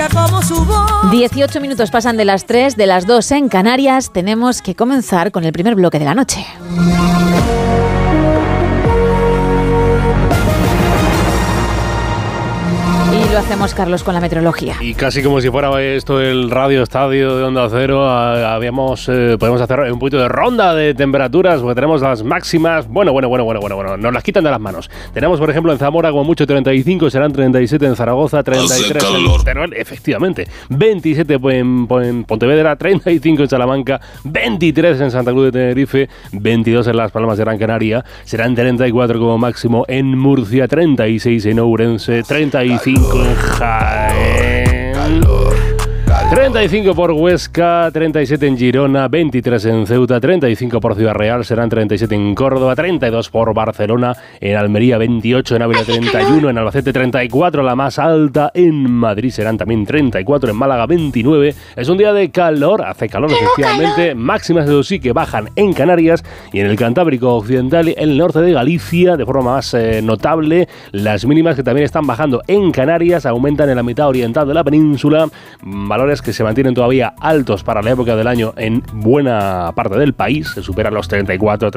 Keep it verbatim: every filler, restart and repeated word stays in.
como su voz. dieciocho minutos pasan de las tres, de las dos en Canarias. Tenemos que comenzar con el primer bloque de la noche. Y lo hacemos, Carlos, con la meteorología. Y casi como si fuera esto el Radio Estadio de Onda Cero, habíamos, eh, podemos hacer un poquito de ronda de temperaturas, porque tenemos las máximas, bueno, bueno, bueno, bueno, bueno, bueno, nos las quitan de las manos. Tenemos, por ejemplo, en Zamora como mucho treinta y cinco, serán treinta y siete en Zaragoza, treinta y tres en Teruel, efectivamente, veintisiete en, en Pontevedra, treinta y cinco en Salamanca, veintitrés en Santa Cruz de Tenerife, veintidós en Las Palmas de Gran Canaria, serán treinta y cuatro como máximo en Murcia, treinta y seis en Ourense, treinta y cinco en Jaén, treinta y cinco por Huesca, treinta y siete en Girona, veintitrés en Ceuta, treinta y cinco por Ciudad Real, serán treinta y siete en Córdoba, treinta y dos por Barcelona, en Almería veintiocho, en Ávila treinta y uno, en Albacete treinta y cuatro, la más alta, en Madrid serán también treinta y cuatro, en Málaga veintinueve. Es un día de calor, hace calor efectivamente, máximas eso sí que bajan en Canarias y en el Cantábrico Occidental, en el norte de Galicia, de forma más eh, notable. Las mínimas que también están bajando en Canarias, aumentan en la mitad oriental de la península, valores que se mantienen todavía altos para la época del año en buena parte del país, se superan los treinta y cuatro,